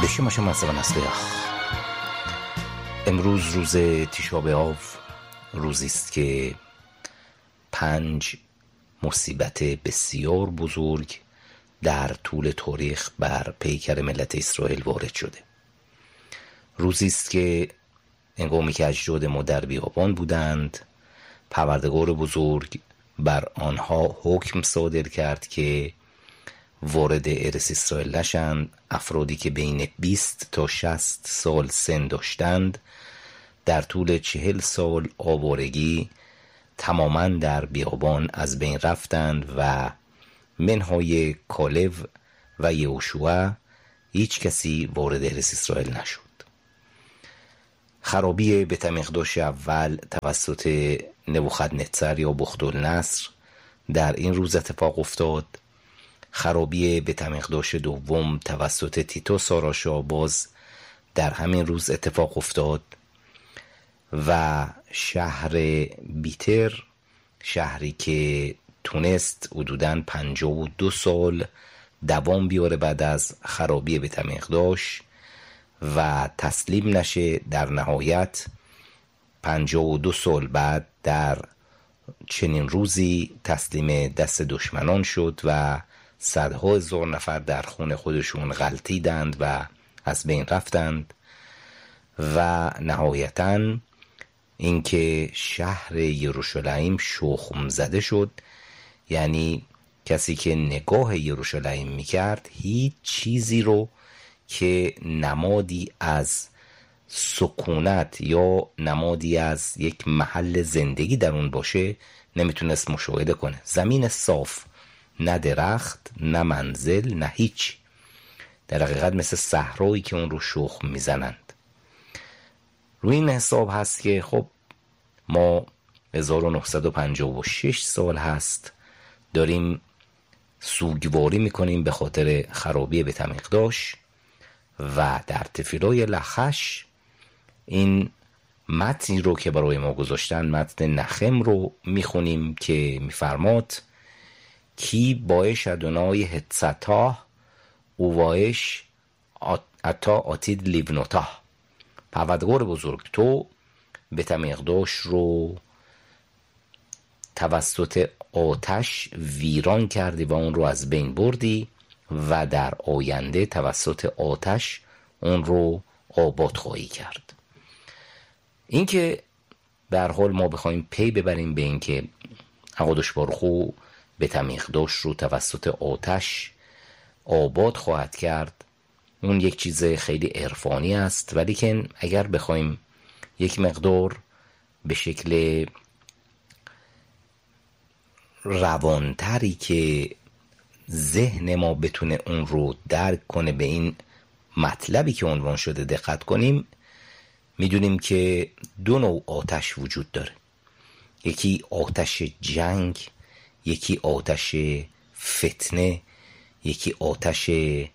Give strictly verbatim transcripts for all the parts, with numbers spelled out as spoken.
בשم شما سوانسلیخ. امروز روز تیشا ب'آو، روزی است که پنج مصیبت بسیار بزرگ در طول تاریخ بر پیکر ملت اسرائیل وارد شده. روزی است که هنگامی که اجداد ما در بیابان بودند، پروردگار بزرگ بر آنها حکم صادر کرد که وارد ارث اسرائیل نشند. افرادی که بین بیست تا شصت سال سن داشتند در طول چهل سال آوارگی تماما در بیابان از بین رفتند و منهای کالو و یهوشوع هیچ کسی وارد ارث اسرائیل نشد. خرابی بیت المقدس اول توسط نبوخدنصر یا بختالنصر در این روز اتفاق افتاد. خرابی بیت المقدس دوم توسط تیتوس آراشا باز در همین روز اتفاق افتاد و شهر بیتر، شهری که تونست حدوداً پنجاه و دو سال دوام بیاره بعد از خرابی بیت المقدس و تسلیم نشه، در نهایت پنجاه و دو سال بعد در چنین روزی تسلیم دست دشمنان شد و صدها هزار نفر در خون خودشون غلتیدند و از بین رفتند و نهایتاً اینکه شهر یروشلایم شخم زده شد. یعنی کسی که نگاه یروشلایم میکرد هیچ چیزی رو که نمادی از سکونت یا نمادی از یک محل زندگی در اون باشه نمیتونست مشاهده کنه. زمین صاف، نه درخت، نه منزل، نه هیچ. در حقیقت مثل صحرایی که اون رو شخم میزنند. روی این حساب هست که خب ما هزار و نهصد و پنجاه و شش سال هست داریم سوگواری میکنیم به خاطر خرابی بیت المقدس و در تفیلای لخش این متنی رو که برای ما گذاشتن، متن نخم رو میخونیم که میفرماد کی باش ادونای هتستا او باش اتا آتید لیونوتا. پروردگار بزرگ، تو بیت المقدس رو توسط آتش ویران کردی و اون رو از بین بردی و در آینده توسط آتش اون رو آباد خواهی کرد. این که به هر حال ما بخوایم پی ببریم به این که اقادش بارخو بیت المقدس رو توسط آتش آباد خواهد کرد، اون یک چیز خیلی عرفانی است، ولی که اگر بخوایم یک مقدار به شکل روانتری که ذهن ما بتونه اون رو درک کنه به این مطلبی که عنوان شده دقت کنیم، میدونیم که دو نوع آتش وجود داره. یکی آتش جنگ، یکی آتش فتنه، یکی آتش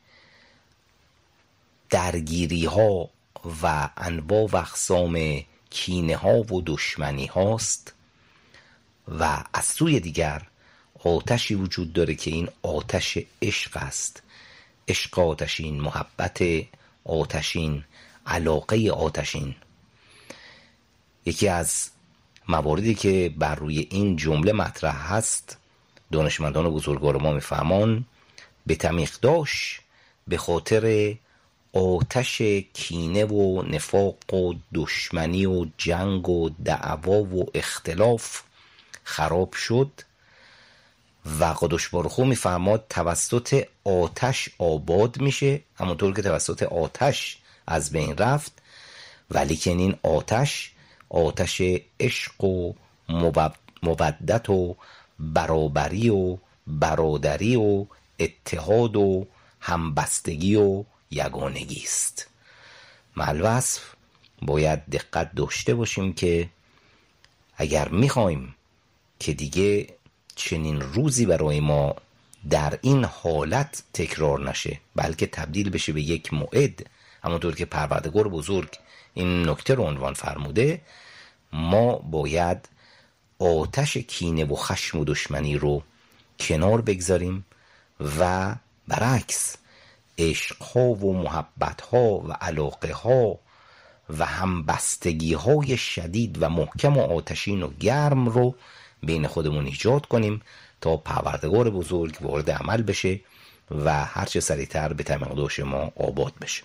درگیری ها و انواع و اقسام کینه ها و دشمنی هاست و از سوی دیگر آتشی وجود داره که این آتش عشق است. عشق آتشین، محبت آتشین، علاقه آتشین. یکی از مواردی که بر روی این جمله مطرح هست، دانشمندان و بزرگوار ما میفهمان بیت المقدس به خاطر آتش کینه و نفاق و دشمنی و جنگ و دعوا و اختلاف خراب شد و قدوس بارخو میفرماد توسط آتش آباد میشه، همونطور که توسط آتش از بین رفت، ولی که این آتش آتش عشق و مودت و برابری و برادری و اتحاد و همبستگی و یگانگی است. مالوصف باید دقت داشته باشیم که اگر میخوایم که دیگه چنین روزی برای ما در این حالت تکرار نشه، بلکه تبدیل بشه به یک موعد، همونطور که پروردگار بزرگ این نکته رو عنوان فرموده، ما باید آتش کینه و خشم و دشمنی رو کنار بگذاریم و برعکس عشقها و محبتها و علاقهها و همبستگیهای شدید و محکم و آتشین و گرم رو بین خودمون ایجاد کنیم تا پروردگار بزرگ وارد عمل بشه و هرچه سریعتر به تمقداش ما آباد بشه.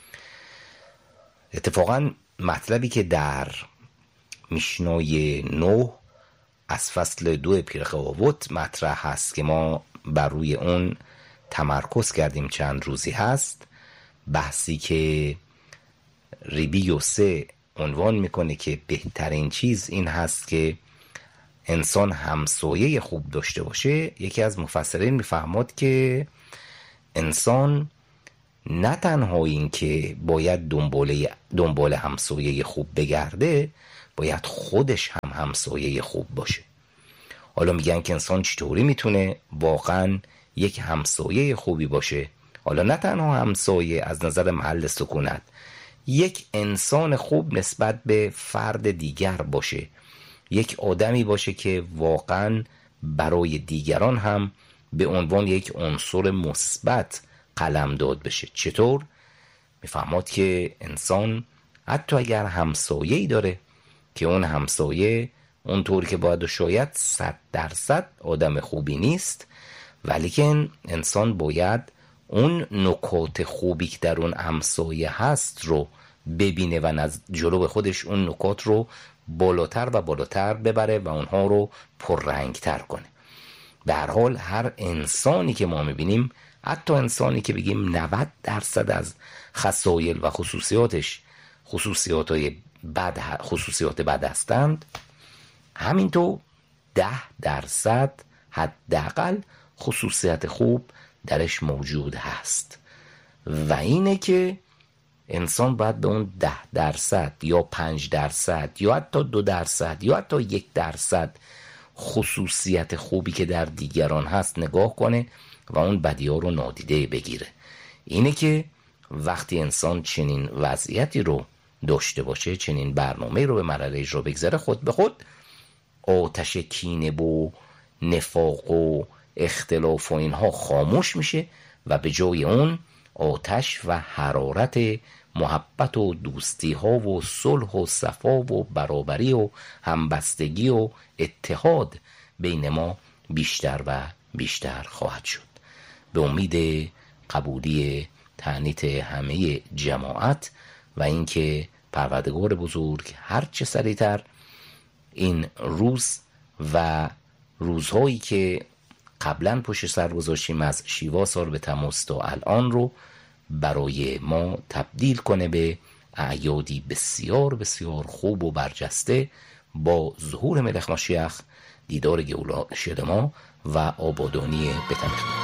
اتفاقا مطلبی که در میشنای نه از فصل دو پیرقوابوت مطرح هست که ما بر روی اون تمرکز کردیم چند روزی هست، بحثی که ریبی یوسه عنوان میکنه که بهترین چیز این هست که انسان همسایه خوب داشته باشه. یکی از مفسرین میفهمد که انسان نه تنها این که باید دنبال دنبال همسایه خوب بگرده، باید خودش هم همسایه خوب باشه. حالا میگن که انسان چطوری میتونه واقعا یک همسایه خوبی باشه؟ حالا نه تنها همسایه از نظر محل سکونت، یک انسان خوب نسبت به فرد دیگر باشه، یک آدمی باشه که واقعا برای دیگران هم به عنوان یک عنصر مثبت قلمداد بشه. چطور؟ میفهمد که انسان حتی اگر همسایه‌ای داره که اون همسایه اونطور که باید و شاید صد درصد آدم خوبی نیست، ولیکن انسان باید اون نکات خوبی که در اون همسایه هست رو ببینه و از جلو خودش اون نکات رو بالاتر و بالاتر ببره و اونها رو پررنگتر کنه. در حال هر انسانی که ما میبینیم، حتی انسانی که بگیم نود درصد از خصایل و خصوصیاتش خصوصیات های بد خصوصیات بد هستند، همینطور ده درصد حداقل خصوصیت خوب درش موجود هست و اینه که انسان باید به اون ده درصد یا پنج درصد یا حتی دو درصد یا حتی یک درصد خصوصیت خوبی که در دیگران هست نگاه کنه و اون بدی‌ها رو نادیده بگیره. اینه که وقتی انسان چنین وضعیتی رو داشته باشه، چنین برنامه رو به مرحله اجرا بگذاره، خود به خود آتش کینه و نفاق و اختلاف و اینها خاموش میشه و به جای اون آتش و حرارت محبت و دوستی ها و صلح و صفا و برابری و همبستگی و اتحاد بین ما بیشتر و بیشتر خواهد شد. به امید قبولی تعنیت همه جماعت و اینکه پروردگار بزرگ هر چه سریعتر این روز و روزهایی که قبلا پشت سر گذاشتیم از شیوا سال به تماس تا الان رو برای ما تبدیل کنه به اعیادی بسیار بسیار خوب و برجسته با ظهور ملک ماشیخ، دیدار گولا شد ما و آبادانی بتمخ.